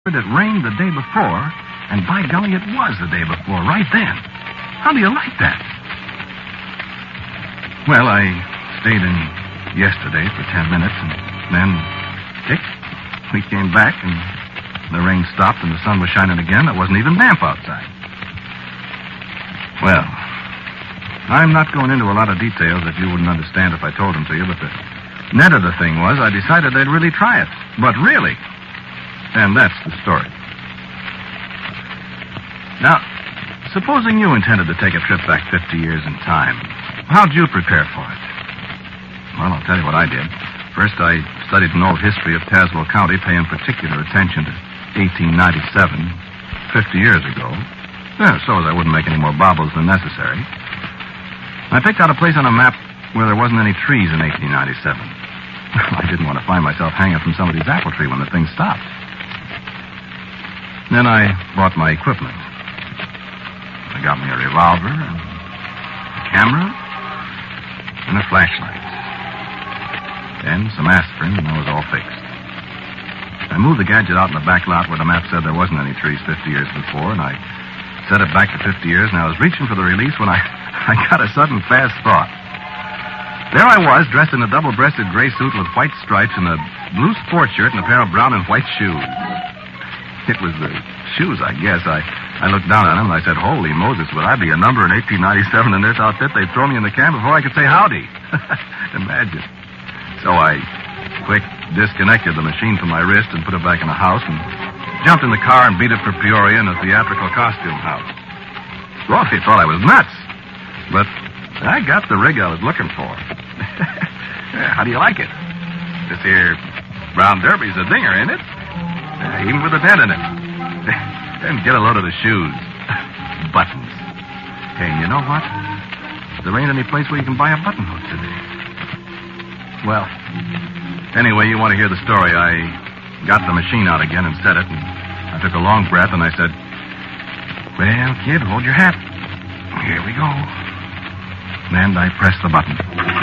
it rained the day before, and by golly, it was the day before, right then. How do you like that? Well, I stayed in yesterday for 10 minutes, and then, tick, we came back, and the rain stopped, and the sun was shining again. It wasn't even damp outside. Well, I'm not going into a lot of details that you wouldn't understand if I told them to you, but the net of the thing was I decided I'd really try it. But really. And that's the story. Now, supposing you intended to take a trip back 50 years in time, how'd you prepare for it? Well, I'll tell you what I did. First, I studied an old history of Tazewell County, paying particular attention to 1897, 50 years ago. Yeah, so as I wouldn't make any more bobbles than necessary. I picked out a place on a map where there wasn't any trees in 1897. I didn't want to find myself hanging from somebody's apple tree when the thing stopped. Then I bought my equipment. I got me a revolver, and a camera, and a flashlight. Then some aspirin, and I was all fixed. I moved the gadget out in the back lot where the map said there wasn't any trees 50 years before, and I set it back to 50 years, and I was reaching for the release when I got a sudden fast thought. There I was, dressed in a double-breasted gray suit with white stripes and a blue sports shirt and a pair of brown and white shoes. It was the shoes, I guess. I looked down at them and I said, holy Moses, would I be a number in 1897 in this outfit? They'd throw me in the can before I could say howdy. Imagine. So I quick disconnected the machine from my wrist and put it back in the house and jumped in the car and beat it for Peoria in a theatrical costume house. Well, they thought I was nuts. But I got the rig I was looking for. How do you like it? This here brown derby's a dinger, ain't it? Even with a dent in it. And get a load of the shoes. Buttons. Hey, you know what? There ain't any place where you can buy a button hook today. Well, anyway, you want to hear the story. I got the machine out again and set it, and I took a long breath, and I said, well, kid, hold your hat. Here we go. And I pressed the button.